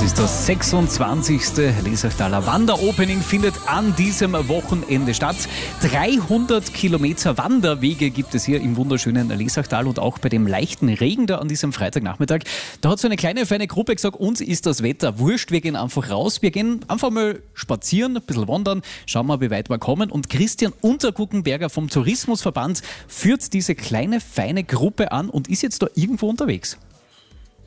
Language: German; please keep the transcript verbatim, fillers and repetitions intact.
ist das sechsundzwanzigste Lesachtaler Wanderopening, findet an diesem Wochenende statt. dreihundert Kilometer Wanderwege gibt es hier im wunderschönen Lesachtal und auch bei dem leichten Regen da an diesem Freitagnachmittag. Da hat so eine kleine, feine Gruppe gesagt, uns ist das Wetter wurscht, wir gehen einfach raus, wir gehen einfach mal spazieren, ein bisschen wandern, schauen mal, wie weit wir kommen. Und Christian Unterguckenberger vom Tourismusverband führt diese kleine, feine Gruppe an und ist jetzt da irgendwo unterwegs.